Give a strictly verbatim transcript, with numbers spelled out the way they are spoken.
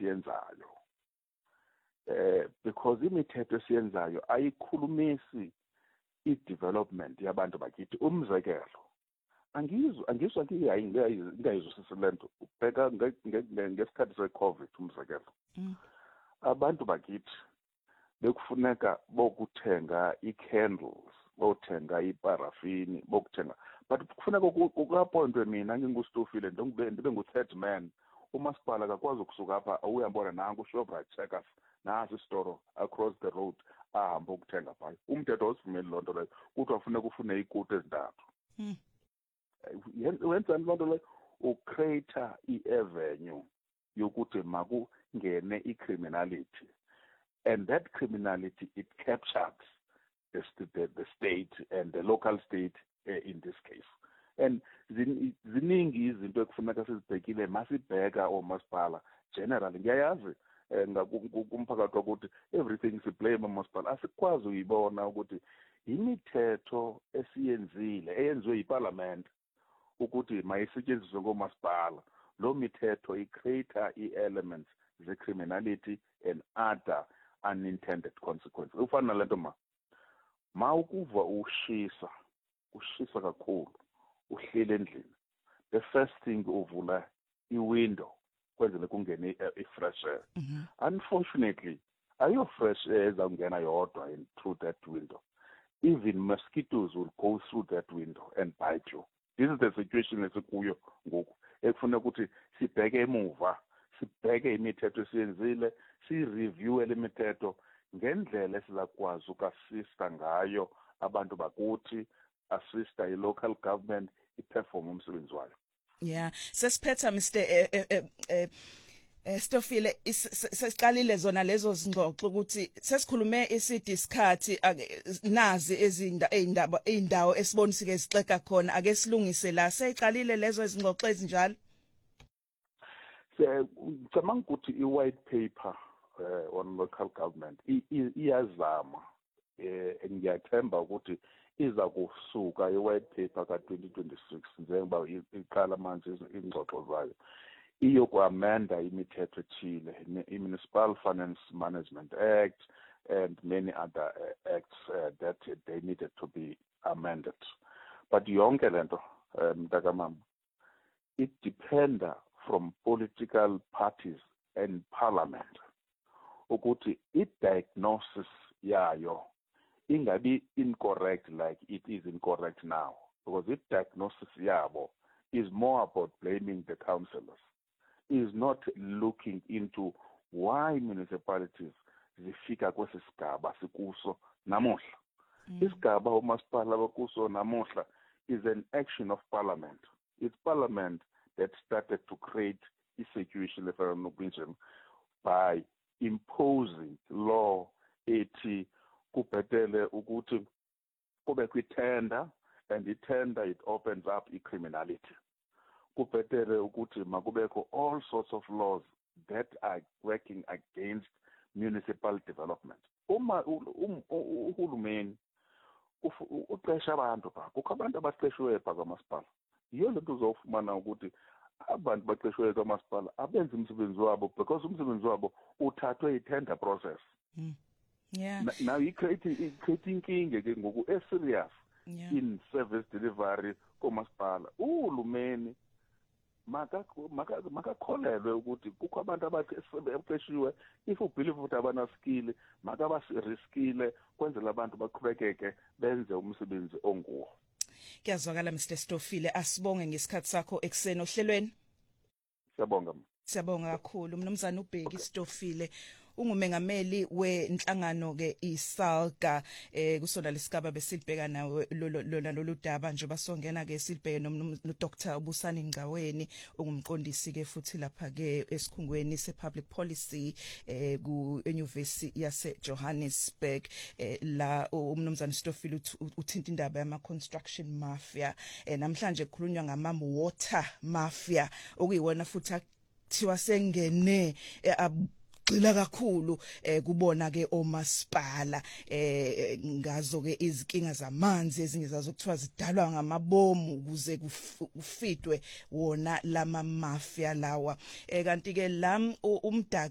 esiyenzayo eh because imithetho esiyenzayo ayikhulumisi i-development yabantu bakithi. Umzekelo angizwa angizwa ngiyayi ngiyayizwisisa lento ubheka ngesikhathi se-COVID umzekelo abantu bakithi bekufuneka bokuthenga i-candles bothenga iparafini bokuthenga but kufuneka ukuappointwe mina ngingustofile ndibe ngu-third man umasipala akakwazi ukusuka apha uyambona nangu Shoprite Checkers nasi isitoro across the road ahamba ukuthenga phayo. Umthetho awusivumeli loo nto leyo kuthiwa kufuneka ufune ikuti ezintathu. Wenzani loo nto leyo? Ucreate i-avenue yokuthi makungene i-criminality, and that criminality it captures the, the, the state and the local state uh, in this case. And ziningi izinto ekufuneka sizibhekile masibheka omasipala generally ngiyayazi kumphakathi ukuthi everything is blame omasipala asikwazi uyibona ukuthi imithetho esiyenzile eyenziwe yiparliament ukuthi mayisetshenziswe ngomasipala. Lo mithetho i-create i-elements ze-criminality and other unintended consequences. Ufana lento ma ma ukuva ushisa ushisa kakhulu uhlele endlini, the first thing uvula i-window kwenzele kungene i-fresh air. Unfortunately ayo fresh air ezawungena yodwa and through that window. Even mosquitoes will go through that window and bite you. This is the situation esikuyo ngoku ekufuna ukuthi sibheke emuva, sibheke imithetho esiyenzile, si-review le mithetho ngendlela esizakwazi uku-assista ngayo abantu bakuthi, assista i-local government i-perform umsebenzi wayo. Yeah, sesiphetha Mister eh, eh, eh, eh, Eh Stofile sesiqalile zona lezo zingxoxo ukuthi sesikhulume isidi isikhathi nazi ezinda ezindaba indawo esibonisike sixeka khona ake silungise la seyiqalile lezo izingxoxo ezinjalo. Ngicabanga ukuthi i-white paper uh, on local government iyazama eh ngiyathemba ukuthi iza kusuka i-white paper ka twenty twenty-six njengoba iqala manje ingxoxo zayo iyokuamenda imithetho ethile i-Municipal Finance Management Act and many other uh, acts uh, that they needed to be amended. But yonke lento mntakamama it depends from political parties and parliament ukuthi i-diagnosis yayo ingabi incorrect like it is incorrect now, because i-diagnosis yabo is more about blaming the councillors, is not looking into why municipalities zifika kwesi sigaba sikuso namuhla. Isigaba umasipala bakuso namuhla is an action of parliament. It's parliament that started to create a situation by imposing law ethi kubhetele ukuthi kube kwitender, and the tender it opens up i-criminality. Kubhetele ukuthi makubekho all sorts of laws that are working against municipal development. Uma uhulumeni uqesha abantu pha, kukho abantu abaqeshwe pha kwamasipala. Yiyo lento uzofumana ukuthi abantu baqeshwe kwamasipala abenza umsebenzi wabo because umsebenzi wabo uthathwe i-tender process. Mm. Yeah. Now you creating creating inkinga ke ngoku e serious yeah. in service delivery komasipala. Uhulumeni maka maka makakholelwe ukuthi kukho abantu abaqeshiwe, if you believe ukuthi abana skill maka basiriskile kwenzela abantu baqhubekeke benze umsebenzi onguwo. Kuyazwakala Mister Stofile, asibonge ngesikhathi sakho ekseni ohlelweni. Siyabonga. Siyabonga kakhulu Mnumzana uBheki Stofile, ungumengameli wenhlangano ke iSalga eh kusona lesigaba besilibheka nawe lona lolu daba nje basongena ke silibheke no Doctor Ubusani Ngcaweni ongumqondisi ke futhi lapha ke esikhungweni sepublic policy eh ku University yase Johannesburg eh la umnumzana Stofile uthinta indaba yama construction mafia eh namhlanje kukhulunywa ngama water mafia okuyiwona futhi thiwa sengene gcila kakhulu eh kubona ke omasipala eh ngazo ke izinkinga zamanzi ezingezazo kuthiwa zidalwa ngamabomu ukuze kufitwe wona lama mafia lawa eh kanti ke la umdaka